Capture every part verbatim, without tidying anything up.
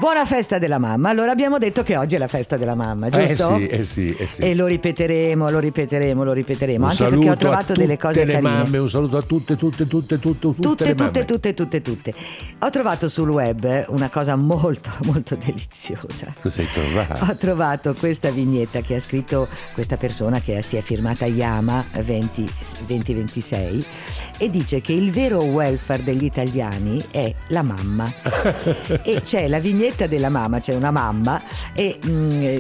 Buona festa della mamma. Allora abbiamo detto che oggi è la festa della mamma, giusto? Eh sì, eh sì, eh sì. E lo ripeteremo, lo ripeteremo, lo ripeteremo. Un Anche perché ho trovato delle cose le carine. Mamme, un saluto a tutte, tutte, tutte, tutte, tutte, Tutte, le tutte, mamme. tutte, tutte, tutte. Ho trovato sul web una cosa molto, molto deliziosa. Cosa hai trovato? Ho trovato questa vignetta che ha scritto questa persona che si è firmata Yama venti ventisei e dice che il vero welfare degli italiani è la mamma. E c'è la vignetta della mamma, c'è una mamma e mh,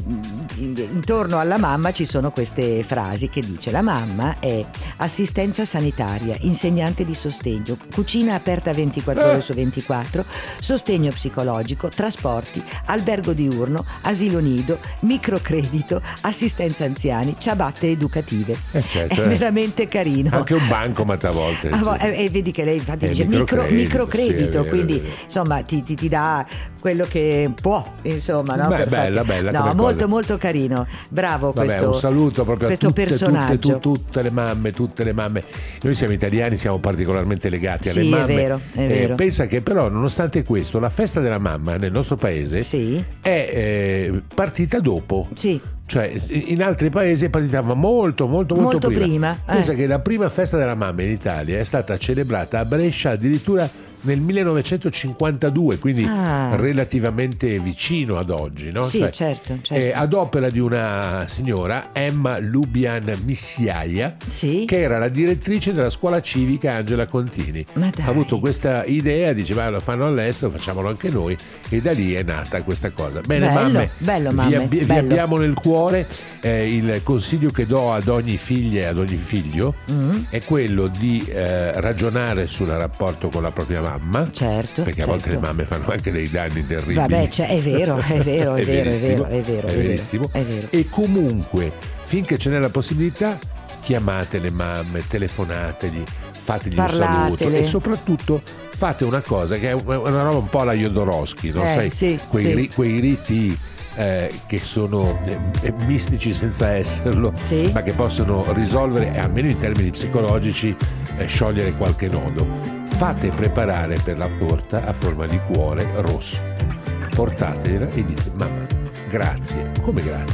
intorno alla mamma ci sono queste frasi che dice: la mamma è assistenza sanitaria, insegnante di sostegno, cucina aperta ventiquattro ore su ventiquattro, sostegno psicologico, trasporti, albergo diurno, asilo nido, microcredito, assistenza anziani, ciabatte educative. Eh certo, È eh. veramente carino. Anche un bancomat a volte. Ah, vo- e vedi che lei infatti Eh, dice micro, microcredito, microcredito, sì, è vero, quindi è vero. insomma ti, ti, ti dà quello che può, insomma, no? Beh, Per bella, farti- bella no, come molto cosa. molto carino. Bravo. Vabbè, questo, un saluto proprio a questo tutte, personaggio. tutte, tutte, tutte le mamme, tutte le mamme. Noi siamo italiani, siamo particolarmente legati alle Sì, è mamme. vero, è Eh, vero. pensa che però, nonostante questo, la festa della mamma nel nostro paese Sì. è eh, partita dopo. Sì. Cioè, in altri paesi è partita ma molto, molto, molto, Molto prima, eh. Pensa che la prima festa della mamma in Italia è stata celebrata a Brescia addirittura nel millenovecentocinquantadue, quindi Ah. relativamente vicino ad oggi, no? Sì, Cioè, certo, certo. eh, ad opera di una signora, Emma Lubian Missiaia, Sì. che era la direttrice della scuola civica Angela Contini. Ma dai. Ha avuto questa idea, diceva lo fanno all'estero, facciamolo anche noi, e da lì è nata questa cosa. Bene, Bello, mamme, bello, vi, mamme, abbi- vi bello. abbiamo nel cuore. Eh, il consiglio che do ad ogni figlia e ad ogni figlio Mm. è quello di eh, ragionare sul rapporto con la propria mamma, Certo, perché a certo. volte le mamme fanno anche dei danni terribili. Vabbè, cioè, è vero, è vero, è, vero, è verissimo, vero, è vero, è è vero, verissimo. è vero. E comunque, finché ce n'è la possibilità, chiamate le mamme, telefonategli, fategli un saluto Parlatele. e soprattutto fate una cosa che è una roba un po' alla Jodorowsky, no? Eh, Sai, sì, quei, sì. ri- quei riti eh, che sono eh, mistici senza esserlo, Sì. ma che possono risolvere, almeno in termini psicologici, eh, sciogliere qualche nodo. Fate preparare per la torta a forma di cuore rosso. Portatela e dite: mamma, grazie. Come grazie?